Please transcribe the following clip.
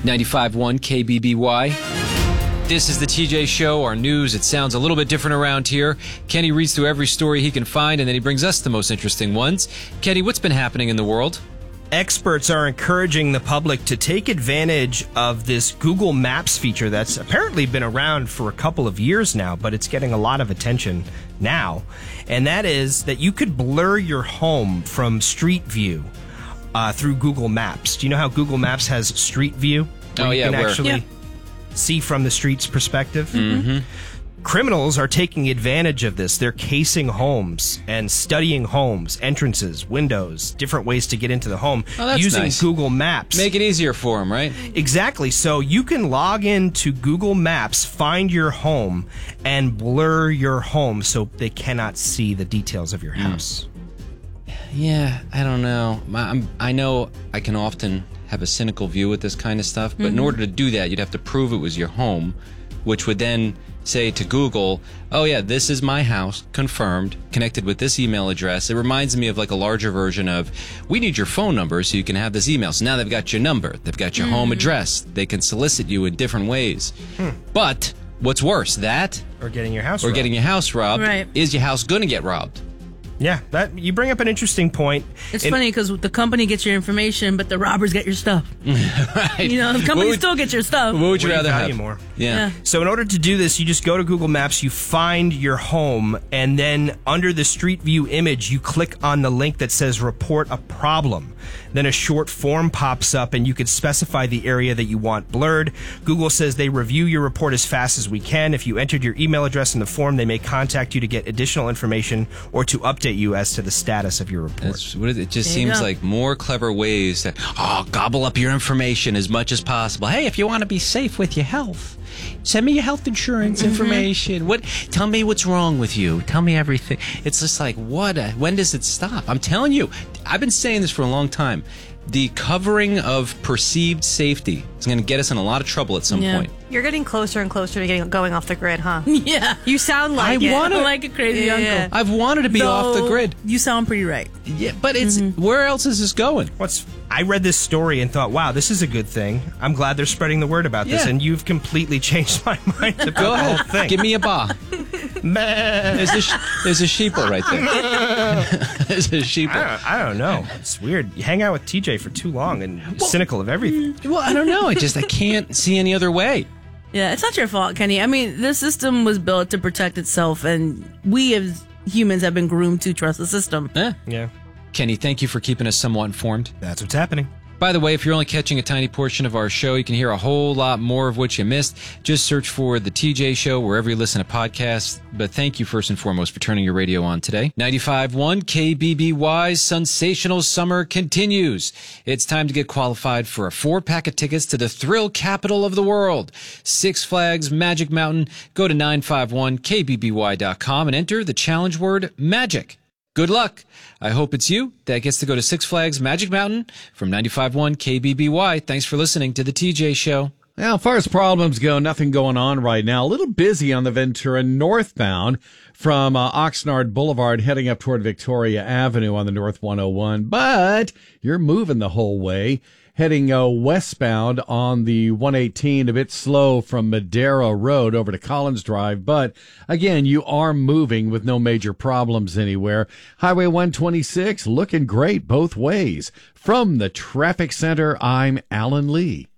95.1 KBBY. This is the TJ Show, our news. It sounds a little bit different around here. Kenny reads through every story he can find, and then he brings us the most interesting ones. Kenny, what's been happening in the world? Experts are encouraging the public to take advantage of this Google Maps feature that's apparently been around for a couple of years now, but it's getting a lot of attention now. And that is that you could blur your home from Street View through Google Maps. Do you know how Google Maps has Street View? Oh, yeah. You can actually see from the street's perspective. Mm-hmm. Criminals are taking advantage of this. They're casing homes and studying homes, entrances, windows, different ways to get into the home using nice. Google Maps. Make it easier for them, right? Exactly. So you can log into Google Maps, find your home, and blur your home so they cannot see the details of your house. Yeah, I don't know. I know I can often have a cynical view with this kind of stuff, but in order to do that, you'd have to prove it was your home, which would then say to Google, oh yeah, this is my house, confirmed, connected with this email address. It reminds me of like a larger version of, we need your phone number so you can have this email. So now they've got your number, they've got your home address, they can solicit you in different ways. But what's worse, that Or getting your house or robbed. getting your house robbed, Right. is your house going to get robbed? Yeah, that you bring up an interesting point. It's funny because the company gets your information, but the robbers get your stuff. Right. You know, the company still gets your stuff. What would you What do rather you value have? more? Yeah. So in order to do this, you just go to Google Maps, you find your home, and then under the Street View image, you click on the link that says report a problem. Then a short form pops up, and you can specify the area that you want blurred. Google says they review your report as fast as we can. If you entered your email address in the form, they may contact you to get additional information or to update you as to the status of your report. It just There you seems go. like more clever ways to gobble up your information as much as possible. Hey, if you want to be safe with your health, send me your health insurance information. Tell me what's wrong with you. Tell me everything. It's just like, when does it stop? I'm telling you, I've been saying this for a long time. The covering of perceived safety is going to get us in a lot of trouble at some point. You're getting closer and closer to going off the grid, huh? Yeah. You sound like I it. wanna- Like a crazy uncle. I've wanted to be off the Though, grid. You sound pretty right. Yeah, but it's where else is this going? I read this story and thought, wow, this is a good thing. I'm glad they're spreading the word about this, Yeah. and you've completely changed my mind about Go the whole ahead, thing. give me a ba. There's a sheeple right there. There's a sheeple. I don't know. It's weird. You hang out with TJ for too long and cynical of everything. Well, I don't know. I can't see any other way. Yeah, it's not your fault, Kenny. I mean, this system was built to protect itself, and we as humans have been groomed to trust the system. Yeah, Kenny, thank you for keeping us somewhat informed. that's what's happening. By the way, if you're only catching a tiny portion of our show, you can hear a whole lot more of what you missed. Just search for The TJ Show wherever you listen to podcasts. But thank you first and foremost for turning your radio on today. 95.1 KBBY's sensational summer continues. It's time to get qualified for a 4-pack of tickets to the thrill capital of the world, Six Flags Magic Mountain. Go to 951kbby.com and enter the challenge word MAGIC. Good luck. I hope it's you that gets to go to Six Flags Magic Mountain. From 95.1 KBBY, thanks for listening to The TJ Show. Now, as far as problems go, nothing going on right now. A little busy on the Ventura northbound from Oxnard Boulevard heading up toward Victoria Avenue on the North 101. But you're moving the whole way. Heading westbound on the 118, a bit slow from Madera Road over to Collins Drive. But again, you are moving with no major problems anywhere. Highway 126 looking great both ways. From the traffic center, I'm Alan Lee.